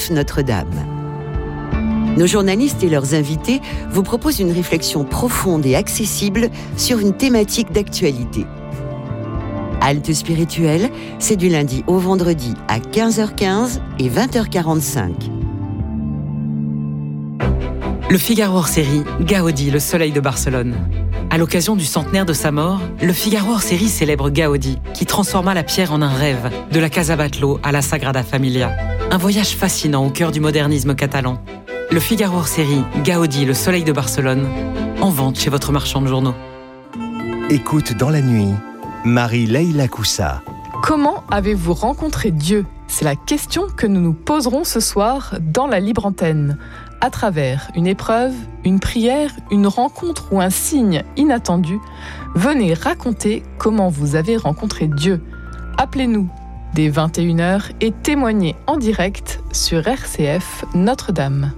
RCF Notre-Dame. Nos journalistes et leurs invités vous proposent une réflexion profonde et accessible sur une thématique d'actualité. Halte spirituelle, c'est du lundi au vendredi à 15h15 et 20h45. Le Figaro hors-série, Gaudi, le soleil de Barcelone. À l'occasion du centenaire de sa mort, le Figaro hors-série célèbre Gaudi, qui transforma la pierre en un rêve, de la Casa Batlló à la Sagrada Familia. Un voyage fascinant au cœur du modernisme catalan. Le Figaro hors-série, Gaudi, le soleil de Barcelone, en vente chez votre marchand de journaux. Écoute dans la nuit, Marie-Leila Coussa. Comment avez-vous rencontré Dieu ? C'est la question que nous nous poserons ce soir dans la libre antenne. À travers une épreuve, une prière, une rencontre ou un signe inattendu, venez raconter comment vous avez rencontré Dieu. Appelez-nous dès 21h et témoignez en direct sur RCF Notre-Dame.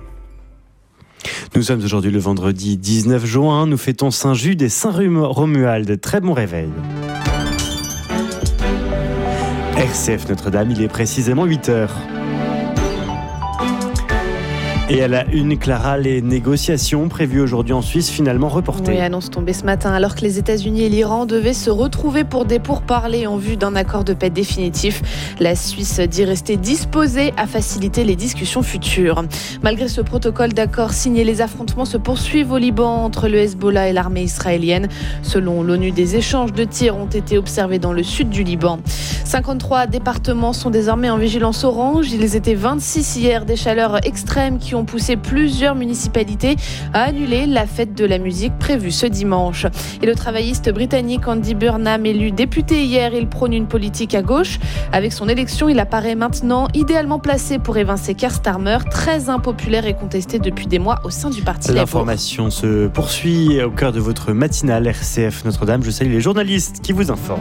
Nous sommes aujourd'hui le vendredi 19 juin, nous fêtons Saint-Jude et Saint-Romuald. Très bon réveil. RCF Notre-Dame, il est précisément 8h. Et à la une, Clara, les négociations prévues aujourd'hui en Suisse finalement reportées. Oui, annonce tombée ce matin alors que les États-Unis et l'Iran devaient se retrouver pour des pourparlers en vue d'un accord de paix définitif. La Suisse dit rester disposée à faciliter les discussions futures. Malgré ce protocole d'accord signé, les affrontements se poursuivent au Liban entre le Hezbollah et l'armée israélienne. Selon l'ONU, des échanges de tirs ont été observés dans le sud du Liban. 53 départements sont désormais en vigilance orange. Ils étaient 26 hier, des chaleurs extrêmes qui ont poussé plusieurs municipalités à annuler la fête de la musique prévue ce dimanche. Et le travailliste britannique Andy Burnham, élu député hier, il prône une politique à gauche. Avec son élection, il apparaît maintenant idéalement placé pour évincer Keir Starmer, très impopulaire et contesté depuis des mois au sein du parti Labour. L'information se poursuit au cœur de votre matinale RCF Notre-Dame. Je salue les journalistes qui vous informent.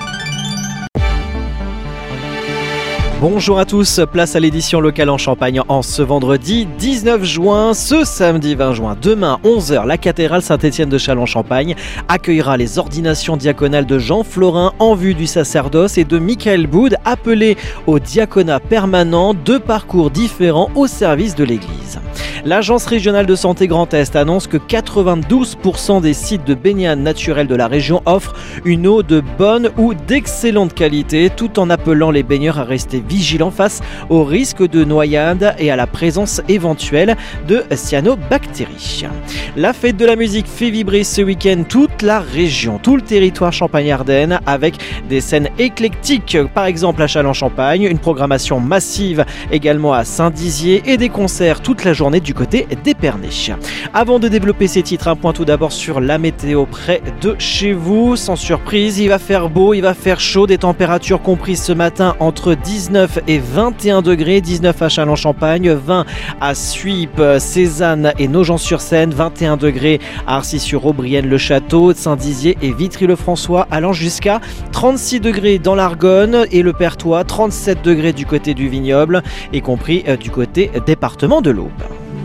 Bonjour à tous, place à l'édition locale en Champagne en ce vendredi 19 juin, ce samedi 20 juin. Demain 11h, la cathédrale Saint-Étienne de Châlons-Champagne accueillera les ordinations diaconales de Jean Florin en vue du sacerdoce et de Michael Boud, appelé au diaconat permanent, deux parcours différents au service de l'Église. L'Agence régionale de santé Grand Est annonce que 92% des sites de baignade naturelle de la région offrent une eau de bonne ou d'excellente qualité, tout en appelant les baigneurs à rester vigilants face au risque de noyade et à la présence éventuelle de cyanobactéries. La fête de la musique fait vibrer ce week-end toute la région, tout le territoire Champagne-Ardenne, avec des scènes éclectiques, par exemple à Châlons-Champagne, une programmation massive également à Saint-Dizier et des concerts toute la journée du côté d'Épernay. Avant de développer ces titres, un point tout d'abord sur la météo près de chez vous. Sans surprise, il va faire beau, il va faire chaud, des températures comprises ce matin entre 19 et 21 degrés, 19 à Châlons-Champagne, 20 à Suippes, Cézanne et Nogent-sur-Seine, 21 degrés à Arcis-sur-Aubrienne, le Château, Saint-Dizier et Vitry-le-François, allant jusqu'à 36 degrés dans l'Argonne et le Perthois, 37 degrés du côté du Vignoble, y compris du côté département de l'Aube.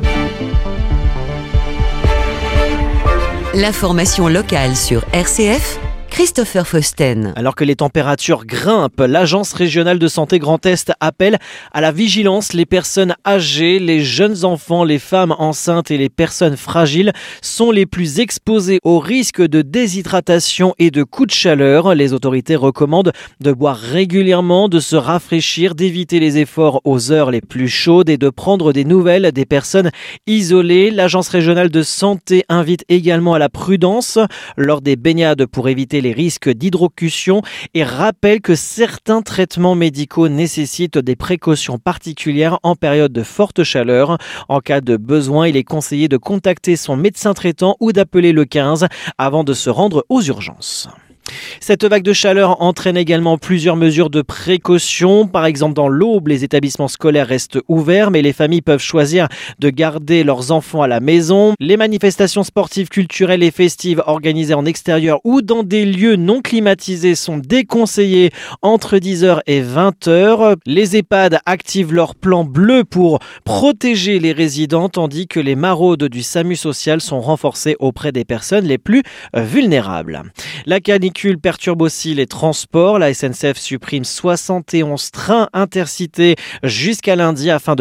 L'information locale sur RCF, Christopher Fausten. Alors que les températures grimpent, l'Agence régionale de santé Grand Est appelle à la vigilance. Les personnes âgées, les jeunes enfants, les femmes enceintes et les personnes fragiles sont les plus exposées au risque de déshydratation et de coups de chaleur. Les autorités recommandent de boire régulièrement, de se rafraîchir, d'éviter les efforts aux heures les plus chaudes et de prendre des nouvelles des personnes isolées. L'Agence régionale de santé invite également à la prudence lors des baignades pour éviter les risques d'hydrocution et rappelle que certains traitements médicaux nécessitent des précautions particulières en période de forte chaleur. En cas de besoin, il est conseillé de contacter son médecin traitant ou d'appeler le 15 avant de se rendre aux urgences. Cette vague de chaleur entraîne également plusieurs mesures de précaution. Par exemple, dans l'Aube, les établissements scolaires restent ouverts, mais les familles peuvent choisir de garder leurs enfants à la maison. Les manifestations sportives, culturelles et festives organisées en extérieur ou dans des lieux non climatisés sont déconseillées entre 10h et 20h. Les EHPAD activent leur plan bleu pour protéger les résidents, tandis que les maraudes du SAMU social sont renforcées auprès des personnes les plus vulnérables. La canicule perturbe aussi les transports. La SNCF supprime 71 trains intercités jusqu'à lundi afin de